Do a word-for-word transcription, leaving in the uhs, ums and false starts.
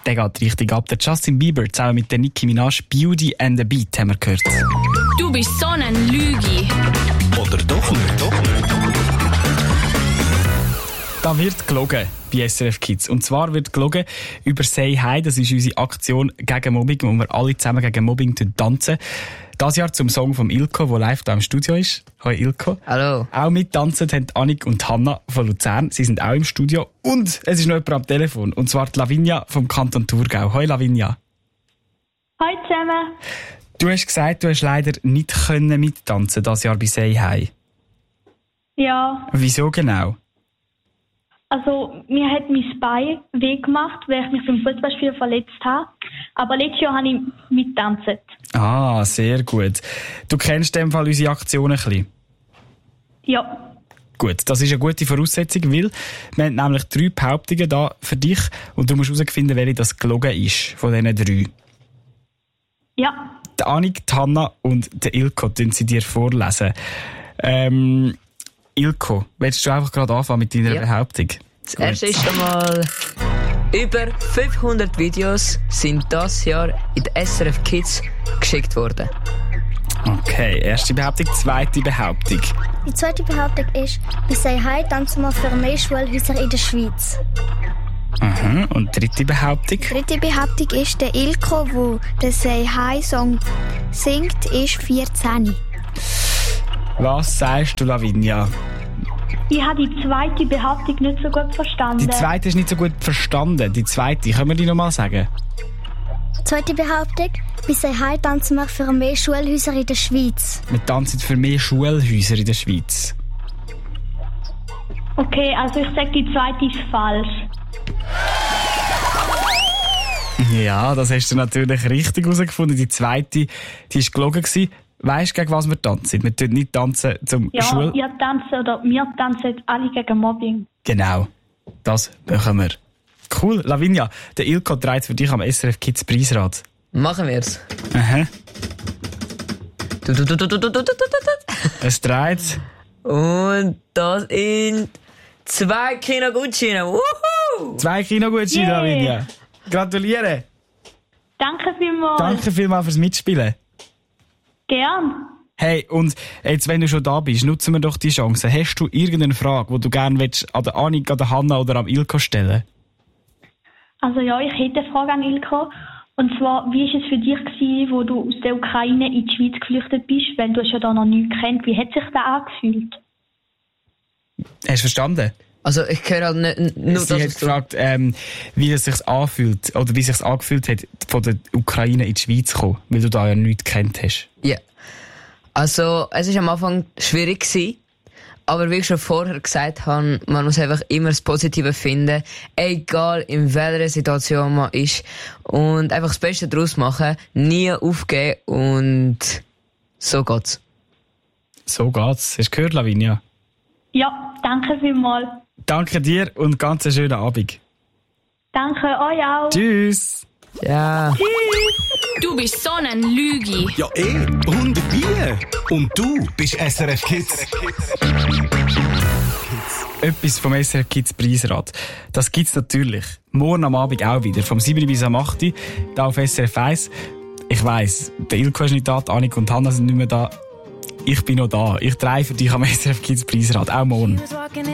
der geht richtig ab. Der Justin Bieber zusammen mit der Nicki Minaj, Beauty and the Beat, haben wir gehört. Du bist so ein Lügi. Oder doch nicht? Doch nicht. Da wird gelogen bei S R F Kids. Und zwar wird gelogen über Say Hi. Das ist unsere Aktion gegen Mobbing, wo wir alle zusammen gegen Mobbing tanzen. Das Jahr zum Song von Ilko, der live da im Studio ist. Hoi Ilko. Hallo. Auch mittanzen haben Annik und Hanna von Luzern. Sie sind auch im Studio. Und es ist noch jemand am Telefon. Und zwar die Lavinia vom Kanton Thurgau. Hoi Lavinia. Hoi zusammen. Du hast gesagt, du hast leider nicht können mittanzen das Jahr bei Say Hi. Ja, Wieso genau? also mir hat mein Bein weh gemacht, weil ich mich beim Fußballspiel verletzt habe. Aber letztes Jahr habe ich mittanzt. Ah, sehr gut. Du kennst in dem Fall unsere Aktion ein bisschen. Ja, Gut, das ist eine gute Voraussetzung, weil wir haben nämlich drei Behauptungen da für dich und du musst herausfinden, welche das gelogen ist von diesen drei. ja. Die Annik, die Hanna und der Ilko tun sie dir vorlesen. Ähm, Ilko, willst du einfach gerade anfangen mit deiner Ja. Behauptung? Das erste ist einmal, über fünfhundert Videos sind das Jahr in die S R F Kids geschickt worden. Okay, erste Behauptung. Zweite Behauptung. Die zweite Behauptung ist, wir sagen Hi, tanzen wir für mehr Schulhäuser in der Schweiz. Aha. Und dritte Behauptung. Die dritte Behauptung ist, der Ilko, der den Say Hi Song singt, ist vierzehn. Was sagst du, Lavinia? Ich habe die zweite Behauptung nicht so gut verstanden. Die zweite ist nicht so gut verstanden. Die zweite, können wir die nochmal sagen? Zweite Behauptung, wir sagen Hi, tanzen wir für mehr Schulhäuser in der Schweiz. Wir tanzen für mehr Schulhäuser in der Schweiz. Okay, also ich sage, die zweite ist falsch. Ja, das hast du natürlich richtig herausgefunden. Die zweite, die war gelogen gewesen. Weisst du, gegen was wir tanzen? Wir tanzen nicht tanzen zum Ja, Schul... ihr tanzt oder wir tanzen alle gegen Mobbing. Genau. Das machen wir. Cool. Lavinia, der Ilko dreht für dich am S R F Kids Preisrad. Machen wir's. Aha. Du, du, du, du, du, du, du, du, du. Es dreht. Und das in zwei Kinogutscheine. Wuhu! Zwei Kinogutscheine, Yeah. Lavinia. Gratuliere. Danke vielmals. Danke vielmals fürs Mitspielen. Gern. Hey, und jetzt, wenn du schon da bist, nutzen wir doch die Chance. Hast du irgendeine Frage, die du gerne willst, an der Annik, an der Hanna oder am Ilko stellen? Also ja, ich hätte eine Frage an Ilko. Und zwar, wie war es für dich gewesen, wo du aus der Ukraine in die Schweiz geflüchtet bist? Weil du hast ja da noch nichts kennt. Wie hat sich das angefühlt? Hast du verstanden? Also ich höre halt nicht nur Sie das, hat was du... gefragt, ähm, wie es sich anfühlt, oder wie es sich angefühlt hat, von der Ukraine in die Schweiz zu kommen, weil du da ja nichts gekannt hast. Ja. Also, es war am Anfang schwierig gewesen, aber wie ich schon vorher gesagt habe, man muss einfach immer das Positive finden, egal in welcher Situation man ist, und einfach das Beste daraus machen, nie aufgeben, und so geht's. So geht's. Hast du gehört, Lavinia? Ja, danke vielmals. Danke dir und ganz einen schönen Abend. Danke euch auch. Tschüss. Ja. Du bist so ein Lügi. Ja, eh. Und wie? Und du bist S R F Kids. Etwas vom S R F Kids Preisrad. Das gibt's natürlich. Morgen am Abend auch wieder. Vom sieben bis am acht da auf S R F eins. Ich weiss, der Ilko ist nicht da, die Annik und Hanna sind nicht mehr da. Ich bin noch da. Ich drehe für dich am S R F Kids Preisrad. Auch morgen.